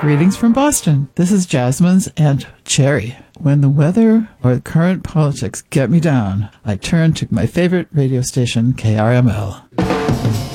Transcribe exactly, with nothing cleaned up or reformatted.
Greetings from Boston. This is Jasmine's Aunt Cherry. When the weather or current politics get me down, I turn to my favorite radio station, K R M L.